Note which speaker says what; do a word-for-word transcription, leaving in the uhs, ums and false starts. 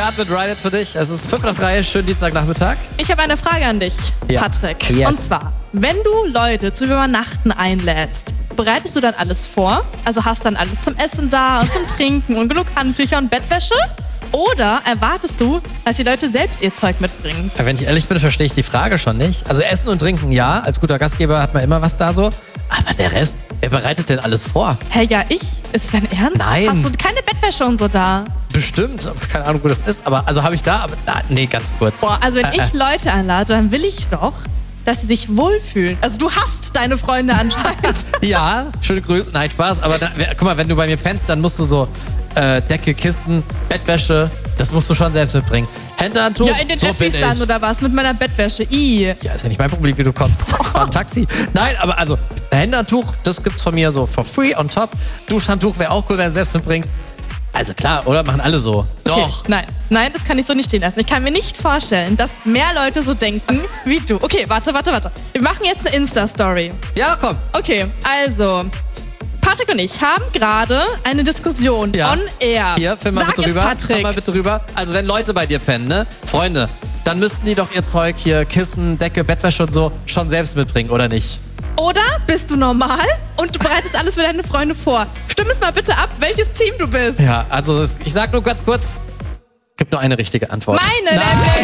Speaker 1: Yard mit Ride It für dich. Es ist fünf nach drei, schönen Dienstagnachmittag.
Speaker 2: Ich habe eine Frage an dich,
Speaker 1: Ja.
Speaker 2: Patrick.
Speaker 1: Yes.
Speaker 2: Und zwar, wenn du Leute zum Übernachten einlädst, bereitest du dann alles vor? Also hast dann alles zum Essen da und zum Trinken und genug Handtücher und Bettwäsche? Oder erwartest du, dass die Leute selbst ihr Zeug mitbringen?
Speaker 1: Wenn ich ehrlich bin, verstehe ich die Frage schon nicht. Also Essen und Trinken, ja. Als guter Gastgeber hat man immer was da so. Aber der Rest, wer bereitet denn alles vor?
Speaker 2: Hey, ja, ich? Ist es dein Ernst?
Speaker 1: Nein.
Speaker 2: Hast du keine Bettwäsche und so da?
Speaker 1: Bestimmt. Keine Ahnung, wo das ist. Aber also habe ich da, aber na, nee, ganz kurz.
Speaker 2: Boah, also wenn
Speaker 1: Äh,
Speaker 2: ich Leute einlade, dann will ich doch, dass sie sich wohlfühlen. Also du hast deine Freunde anscheinend.
Speaker 1: Ja, schöne Grüße. Nein, Spaß. Aber da, wer- guck mal, wenn du bei mir pennst, dann musst du so äh, Decke, Kisten, Bettwäsche, das musst du schon selbst mitbringen. Händehandtuch,
Speaker 2: Ja, in den
Speaker 1: so
Speaker 2: Öffis
Speaker 1: bin
Speaker 2: dann
Speaker 1: ich.
Speaker 2: oder was? Mit meiner Bettwäsche. I.
Speaker 1: Ja, ist ja nicht mein Problem, wie du kommst. Ich fahr ein Taxi. Nein, aber also, Händehandtuch, das gibt's von mir so for free on top. Duschhandtuch wäre auch cool, wenn du selbst mitbringst. Also klar, oder? Machen alle so. Doch.
Speaker 2: Okay, nein, nein, das kann ich so nicht stehen lassen. Ich kann mir nicht vorstellen, dass mehr Leute so denken wie du. Okay, warte, warte, warte. Wir machen jetzt eine Insta-Story.
Speaker 1: Ja, komm.
Speaker 2: Okay, also, Patrick und ich haben gerade eine Diskussion
Speaker 1: Ja.
Speaker 2: on air.
Speaker 1: Hier, film mal
Speaker 2: Sag
Speaker 1: bitte
Speaker 2: es,
Speaker 1: rüber.
Speaker 2: Patrick.
Speaker 1: Komm mal bitte rüber. Also wenn Leute bei dir pennen, ne? Freunde, dann müssten die doch ihr Zeug hier, Kissen, Decke, Bettwäsche und so, schon selbst mitbringen, oder nicht?
Speaker 2: Oder bist du normal und du bereitest alles für deine Freunde vor? Stimm es mal bitte ab, welches Team du bist.
Speaker 1: Ja, also es- ich sag nur ganz kurz, gibt nur eine richtige Antwort.
Speaker 2: Meine
Speaker 1: Nein.
Speaker 2: nämlich.